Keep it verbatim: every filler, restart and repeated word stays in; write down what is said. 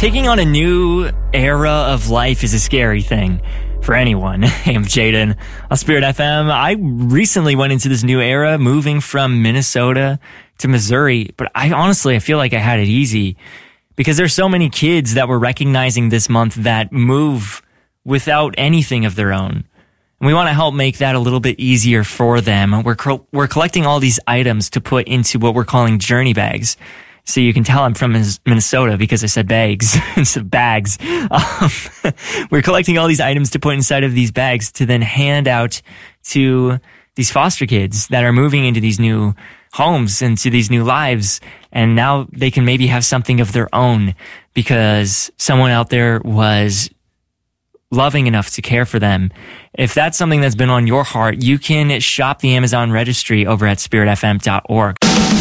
Taking on a new era of life is a scary thing for anyone. Hey, I'm Jaden on Spirit F M. I recently went into this new era, moving from Minnesota to Missouri, but I honestly, I feel like I had it easy because there's so many kids that we're recognizing this month that move without anything of their own. And we want to help make that a little bit easier for them. We're co- we're collecting all these items to put into what we're calling journey bags. So you can tell I'm from Minnesota because I said bags instead of bags. Um, we're collecting all these items to put inside of these bags to then hand out to these foster kids that are moving into these new homes, into these new lives. And now they can maybe have something of their own because someone out there was loving enough to care for them. If that's something that's been on your heart, you can shop the Amazon registry over at spirit f m dot org.